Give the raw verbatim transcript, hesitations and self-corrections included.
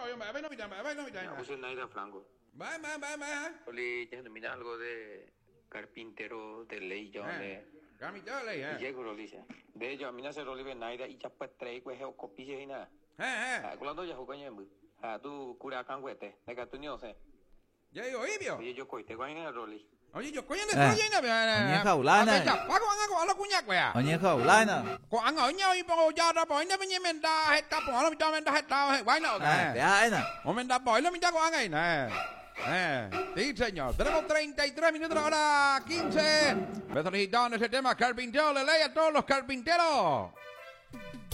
yo, a ver, no mira, a ver, no mira. José Naida Franco. Va, va, va, va. Oli, ya no mira algo de carpintero de ley, yo le. Carpintero de ley, eh. Llego, Oli, se. De ello, a mí no se Oli Naida y ya pues trae, pues, o copia y nada. Eh, eh. Cuando ya jugué en Ah, tú cura canguete, de que tú no sé. Ya digo, Ibio. Oye, yo coite, ¿cuál es el Oli? Oye, yo coño, no estoy yendo. Oye, jaulana. Pago, hago, hago, cuña, cuya. Oye, jaulana. Ko ang onya i po ya da po ina pinye menda heta po ano menda menda heta why no Ah, vea, ena. o menda po lo menda ko ang ay na eh sí señor tenemos treinta y tres minutos ahora quince me solicitaron ese tema carpintero le ley a todos los carpinteros